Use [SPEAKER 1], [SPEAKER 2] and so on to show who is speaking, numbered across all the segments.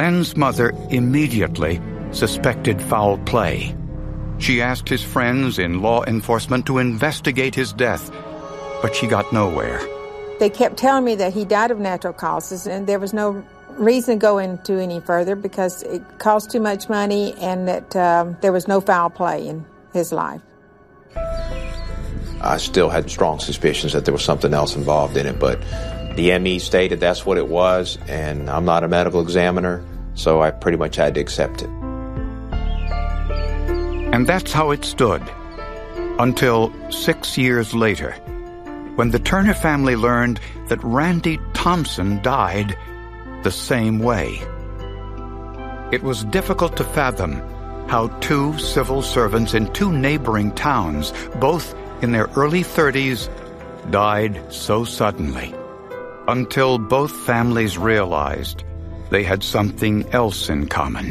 [SPEAKER 1] Glen's mother immediately suspected foul play. She asked his friends in law enforcement to investigate his death, but she got nowhere.
[SPEAKER 2] They kept telling me that he died of natural causes, and there was no reason to go into any further because it cost too much money and that there was no foul play in his life.
[SPEAKER 3] I still had strong suspicions that there was something else involved in it, but the ME stated that's what it was, and I'm not a medical examiner, so I pretty much had to accept it.
[SPEAKER 1] And that's how it stood, until 6 years later, when the Turner family learned that Randy Thompson died the same way. It was difficult to fathom how two civil servants in two neighboring towns, both in their early 30s, died so suddenly, until both families realized they had something else in common.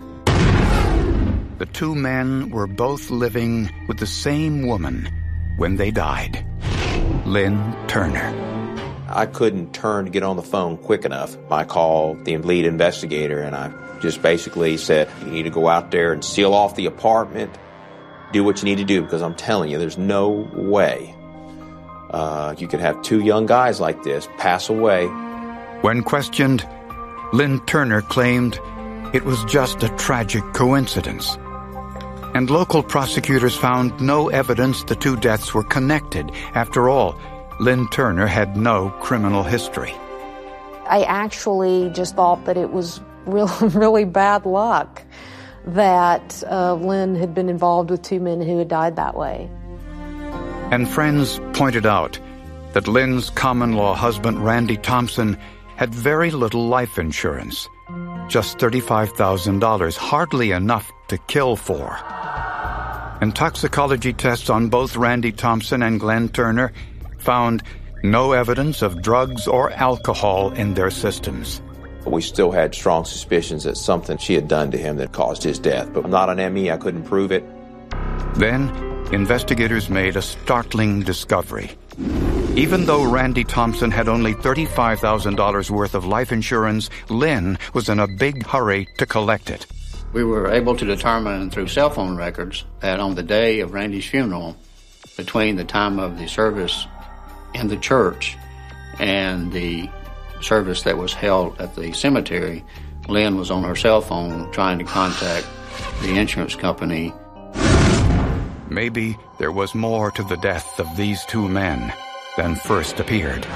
[SPEAKER 1] The two men were both living with the same woman when they died, Lynn Turner.
[SPEAKER 3] I couldn't turn to get on the phone quick enough. I called the lead investigator, and I just basically said, you need to go out there and seal off the apartment, do what you need to do, because I'm telling you, there's no way you could have two young guys like this pass away.
[SPEAKER 1] When questioned, Lynn Turner claimed it was just a tragic coincidence. And local prosecutors found no evidence the two deaths were connected. After all, Lynn Turner had no criminal history.
[SPEAKER 4] I actually just thought that it was really bad luck that Lynn had been involved with two men who had died that way.
[SPEAKER 1] And friends pointed out that Lynn's common-law husband, Randy Thompson, had very little life insurance, just $35,000, hardly enough to kill for. And toxicology tests on both Randy Thompson and Glen Turner found no evidence of drugs or alcohol in their systems.
[SPEAKER 3] We still had strong suspicions that something she had done to him that caused his death, but I'm not an ME, I couldn't prove it.
[SPEAKER 1] Then, investigators made a startling discovery. Even though Randy Thompson had only $35,000 worth of life insurance, Lynn was in a big hurry to collect it.
[SPEAKER 5] We were able to determine through cell phone records that on the day of Randy's funeral, between the time of the service in the church and the service that was held at the cemetery, Lynn was on her cell phone trying to contact the insurance company.
[SPEAKER 1] Maybe there was more to the death of these two men than first appeared.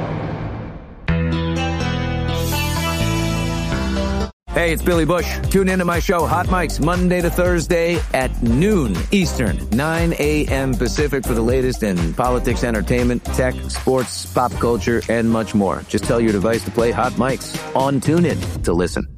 [SPEAKER 6] Hey, it's Billy Bush. Tune into my show, Hot Mics, Monday to Thursday at noon Eastern, 9 a.m. Pacific for the latest in politics, entertainment, tech, sports, pop culture, and much more. Just tell your device to play Hot Mics on TuneIn to listen.